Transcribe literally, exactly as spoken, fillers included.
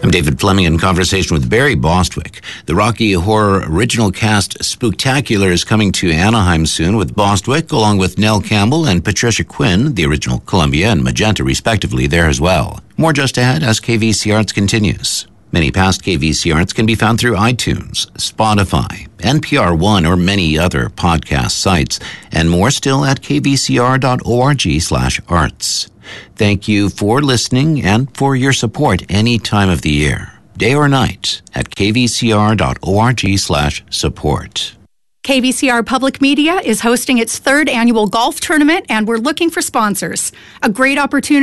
I'm David Fleming in conversation with Barry Bostwick. The Rocky Horror original cast Spooktacular is coming to Anaheim soon with Bostwick, along with Nell Campbell and Patricia Quinn, the original Columbia and Magenta respectively, there as well. More just ahead as K V C Arts continues. Many past K V C Arts can be found through iTunes, Spotify, N P R One, or many other podcast sites, and more still at kvcr.org slash arts. Thank you for listening and for your support any time of the year, day or night, at kvcr.org slash support. K V C R Public Media is hosting its third annual golf tournament, and we're looking for sponsors. A great opportunity